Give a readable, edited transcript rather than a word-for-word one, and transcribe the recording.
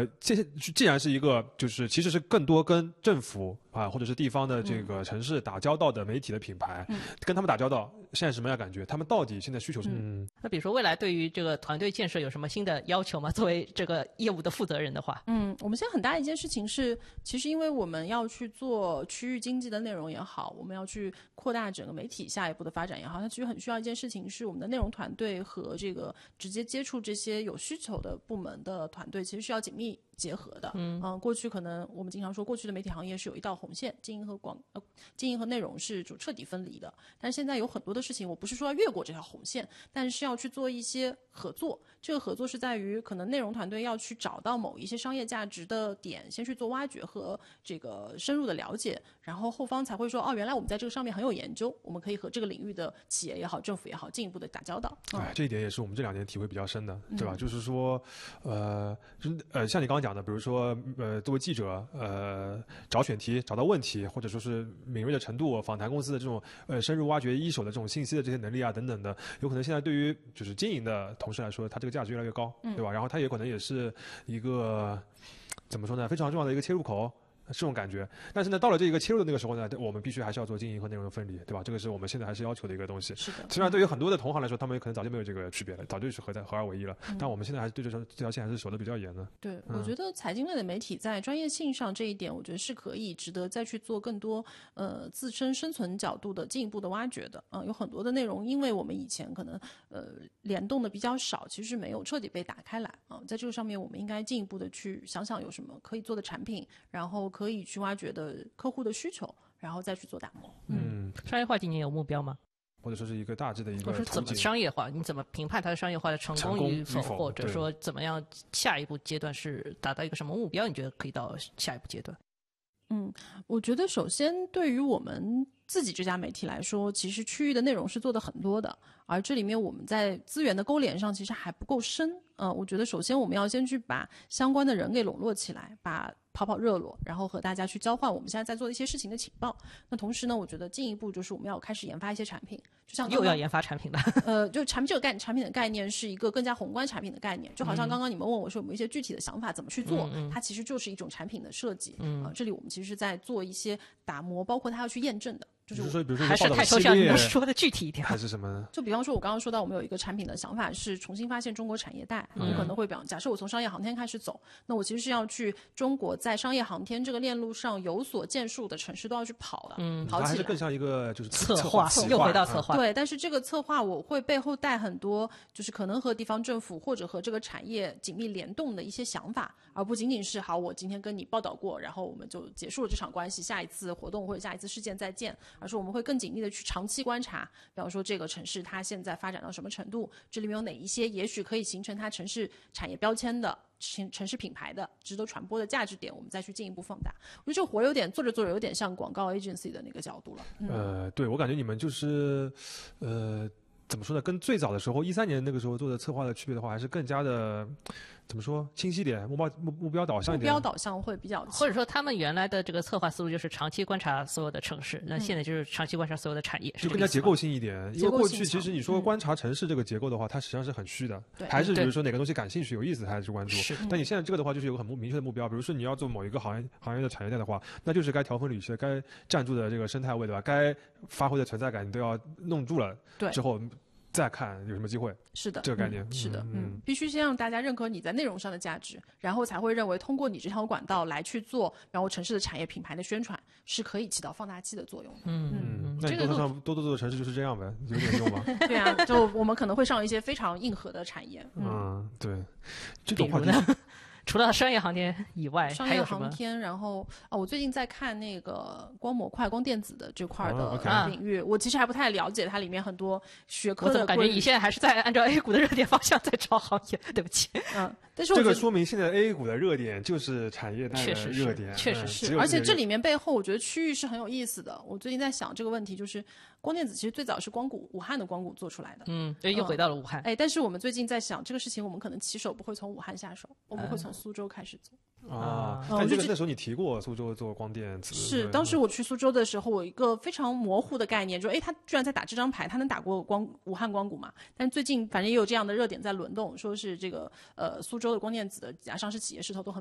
既然是一个就是其实是更多跟政府啊或者是地方的这个城市打交道的媒体的品牌，跟他们打交道，现在什么样感觉？他们到底现在需求是？ 那比如说未来对于这个团队建设有什么新的要求吗？作为这个业务的负责人的话， 我们现在很大一件事情是，其实因为我们要去做区域经济的内容也好，我们要去扩大整个媒体下一步的发展也好，它其实很需要一件事情是我们的内容团队和这个直接接触这些有需求的部门的团队，其实需要紧密结合的。过去可能我们经常说，过去的媒体行业是有一道红线，经营和内容是就彻底分离的。但是现在有很多的事情，我不是说要越过这条红线，但是要去做一些合作。这个合作是在于可能内容团队要去找到某一些商业价值的点，先去做挖掘和这个深入的了解，然后后方才会说哦，原来我们在这个上面很有研究，我们可以和这个领域的企业也好、政府也好进一步的打交道。 这一点也是我们这2年体会比较深的，对吧？就是说，像你刚刚讲的，比如说作为记者，找选题、找到问题，或者说是敏锐的程度、访谈公司的这种深入挖掘一手的这种信息的这些能力啊等等的，有可能现在对于就是经营的同事来说，他这个价值越来越高，对吧？然后他也可能也是一个怎么说呢，非常重要的一个切入口。这种感觉，但是呢，到了这一个切入的那个时候呢，我们必须还是要做经营和内容的分离，对吧？这个是我们现在还是要求的一个东西。 是的。 虽然对于很多的同行来说，他们可能早就没有这个区别了，早就是合二为一了。但我们现在还是对这条线还是守得比较严的。 对，我觉得财经类的媒体在专业性上这一点，我觉得是可以值得再去做更多自身生存角度的进一步的挖掘的。有很多的内容，因为我们以前可能联动的比较少，其实没有彻底被打开来在这个上面，我们应该进一步的去想想有什么可以做的产品，然后可以去挖掘的客户的需求，然后再去做打磨。 商业化今年有目标吗？ 或者说是一个大致的一个我说怎么商业化？你怎么评判它的商业化的成功与否？或者说怎么样下一步阶段是达到一个什么目标？你觉得可以到下一步阶段？ 我觉得首先对于我们自己这家媒体来说，其实区域的内容是做的很多的，而这里面我们在资源的勾连上其实还不够深。我觉得首先我们要先去把相关的人给笼络起来，把跑热络，然后和大家去交换我们现在在做的一些事情的情报。那同时呢，我觉得进一步就是我们要开始研发一些产品，就像又要研发产品了。 就产品的概念是一个更加宏观产品的概念，就好像刚刚你们问我说有没有一些具体的想法怎么去做，它其实就是一种产品的设计。这里我们其实是在做一些打磨，包括它要去验证的。就是说，比如说还是太抽象，你能说的具体一点？ 还是什么？ 就比方说，我刚刚说到，我们有一个产品的想法是重新发现中国产业带。我可能会假设我从商业航天开始走，那我其实是要去中国在商业航天这个链路上有所建树的城市都要去跑的。跑起来。 它还是更像一个就是策划，又回到策划。 对，但是这个策划我会背后带很多，就是可能和地方政府或者和这个产业紧密联动的一些想法，而不仅仅是好，我今天跟你报道过，然后我们就结束了这场关系，下一次活动或者下一次事件再见，而是我们会更紧密的去长期观察，比方说这个城市它现在发展到什么程度，这里面有哪一些也许可以形成它城市产业标签的城市品牌的值得传播的价值点，我们再去进一步放大。我觉得这个活有点做着有点像广告 agency 的那个角度了。 对，我感觉你们就是怎么说呢？跟最早的时候13年那个时候做的策划的区别的话，还是更加的怎么说清晰点，目标导向一点。 目标导向会比较， 或者说他们原来的这个策划思路就是长期观察所有的城市，那现在就是长期观察所有的产业， 就更加结构性一点。因为过去其实你说观察城市这个结构的话，它实际上是很虚的，还是比如说哪个东西感兴趣有意思才去关注。但你现在这个的话，就是有个很明确的目标，比如说你要做某一个行业的产业带的话，那就是该条分缕析的，该站住的这个生态位，对吧？该发挥的存在感你都要弄住了，之后再看有什么机会。 是的， 这个概念是的，必须先让大家认可你在内容上的价值，然后才会认为通过你这条管道来去做，然后城市的产业品牌的宣传是可以起到放大器的作用的。 那你多做城市就是这样呗，有点用吧？ 对啊，就我们可能会上一些非常硬核的产业。 对，这种话题。 除了商业航天以外， 商业航天，然后我最近在看那个光模块、光电子的这块的领域，我其实还不太了解它里面很多学科的。 我怎么感觉你现在还是在按照 A 股的热点方向在找行业？对不起。 但是这个说明现在 A 股的热点就是产业带的热点， 确实是。 而且这里面背后，我觉得区域是很有意思的。我最近在想这个问题，就是光电子其实最早是武汉的光谷做出来的， 又回到了武汉。 但是我们最近在想这个事情，我们可能起手不会从武汉下手，我们会从苏州开始做。 但这个那时候你提过苏州做光电子， 是当时我去苏州的时候，我一个非常模糊的概念，就他居然在打这张牌，他能打过武汉光谷嘛？但最近反正也有这样的热点在轮动，说是这个苏州的光电子的几家上市企业势头都很